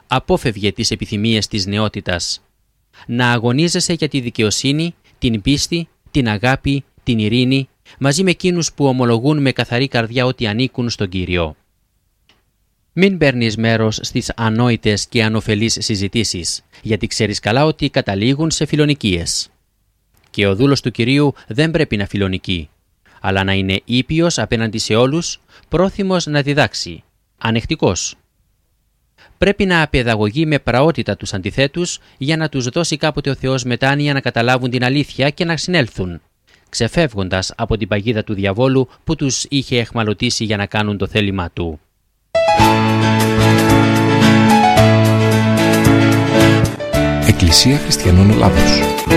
απόφευγε τις επιθυμίες της νεότητας. Να αγωνίζεσαι για τη δικαιοσύνη, την πίστη, την αγάπη, την ειρήνη, μαζί με εκείνους που ομολογούν με καθαρή καρδιά ότι ανήκουν στον Κύριο. Μην παίρνεις μέρος στις ανόητες και ανωφελείς συζητήσεις, γιατί ξέρεις καλά ότι καταλήγουν σε φιλονικίες. Και ο δούλος του Κυρίου δεν πρέπει να φιλονικεί, αλλά να είναι ήπιος απέναντι σε όλους, πρόθυμος να διδάξει, ανεκτικός. Πρέπει να παιδαγωγεί με πραότητα τους αντιθέτους για να τους δώσει κάποτε ο Θεός μετάνοια να καταλάβουν την αλήθεια και να συνέλθουν, ξεφεύγοντας από την παγίδα του διαβόλου που τους είχε αιχμαλωτήσει για να κάνουν το θέλημά του. Εκκλησία Χριστιανών Ελλάδος.